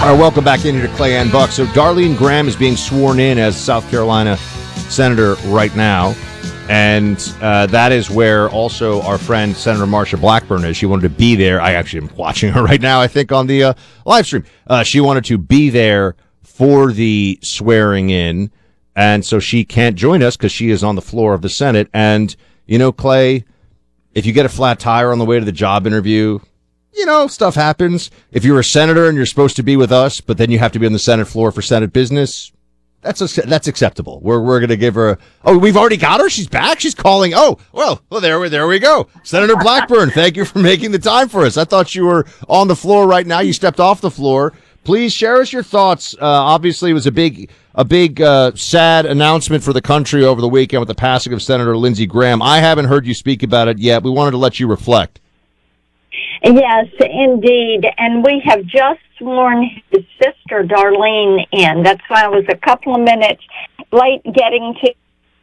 All right, welcome back into Clay and Buck. So Darlene Graham is being sworn in as South Carolina Senator right now. And that is where also our friend Senator Marsha Blackburn is. She wanted to be there. I actually am watching her right now, I think, on the live stream. She wanted to be there for the swearing in. And so she can't join us because she is on the floor of the Senate. And, you know, Clay, if you get a flat tire on the way to the job interview, you know, stuff happens. If you're a senator and you're supposed to be with us, but then you have to be on the Senate floor for Senate business, that's acceptable. We're going to give her we've already got her. She's back. She's calling. Oh, well, there we go. Senator Blackburn, thank you for making the time for us. I thought you were on the floor right now. You stepped off the floor. Please share us your thoughts. Obviously, it was a big sad announcement for the country over the weekend with the passing of Senator Lindsey Graham. I haven't heard you speak about it yet. We wanted to let you reflect. Yes, indeed. And we have just sworn his sister, Darlene, in. That's why I was a couple of minutes late getting to.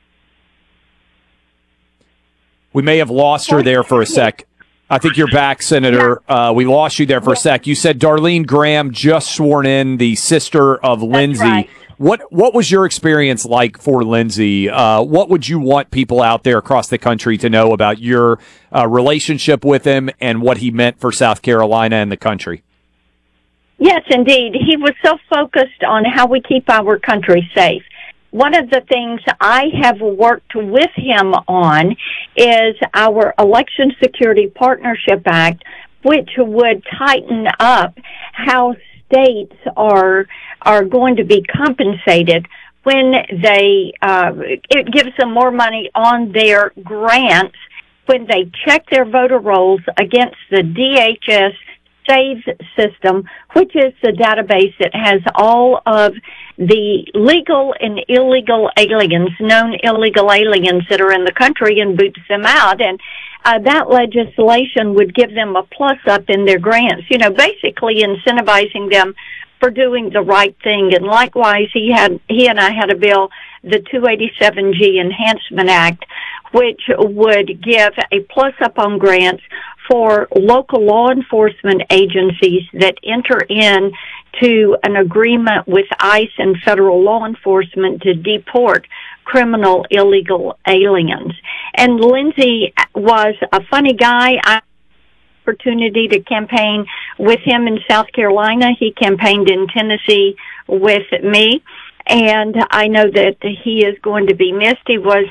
We may have lost her there for a sec. I think you're back, Senator. We lost you there for a sec. You said Darlene Graham just sworn in, the sister of Lindsey. Right. What was your experience like for Lindsey? What would you want people out there across the country to know about your relationship with him and what he meant for South Carolina and the country? Yes, indeed. He was so focused on how we keep our country safe. One of the things I have worked with him on is our Election Security Partnership Act, which would tighten up how states are going to be compensated when it gives them more money on their grants when they check their voter rolls against the DHS SAVES system, which is the database that has all of the legal and illegal aliens, known illegal aliens that are in the country, and boots them out. And that legislation would give them a plus up in their grants, basically incentivizing them for doing the right thing. And likewise, he and I had a bill, the 287G Enhancement Act, which would give a plus up on grants for local law enforcement agencies that enter into an agreement with ICE and federal law enforcement to deport criminal illegal aliens. And Lindsey was a funny guy. I had the opportunity to campaign with him in South Carolina. He campaigned in Tennessee with me, and I know that he is going to be missed. He was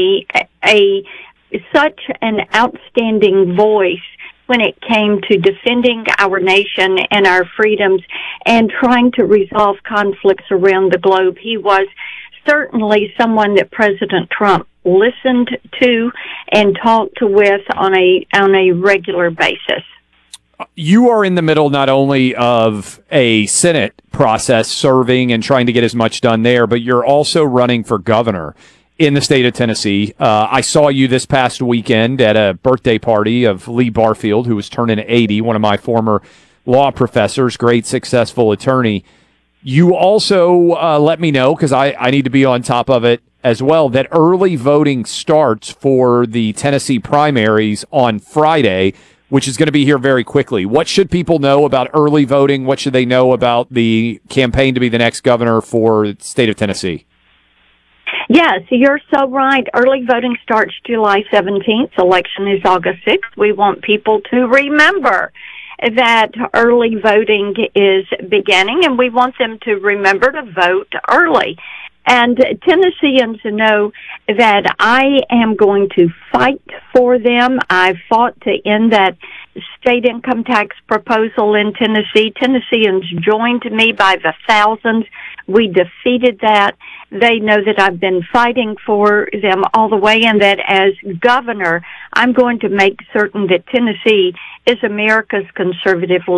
such an outstanding voice when it came to defending our nation and our freedoms and trying to resolve conflicts around the globe. He was certainly someone that President Trump listened to and talked with on a regular basis. You are in the middle not only of a Senate process serving and trying to get as much done there, but you're also running for governor in the state of Tennessee. I saw you this past weekend at a birthday party of Lee Barfield, who was turning 80, one of my former law professors, great successful attorney. You also let me know, because I need to be on top of it as well, that early voting starts for the Tennessee primaries on Friday, which is going to be here very quickly. What should people know about early voting? What should they know about the campaign to be the next governor for the state of Tennessee? Yes, you're so right. Early voting starts July 17th. Election is August 6th. We want people to remember that early voting is beginning, and we want them to remember to vote early. And Tennesseans know that I am going to fight for them. I've fought to end that state income tax proposal in Tennessee. Tennesseans joined me by the thousands. We defeated that. They know that I've been fighting for them all the way, and that as governor, I'm going to make certain that Tennessee is America's conservative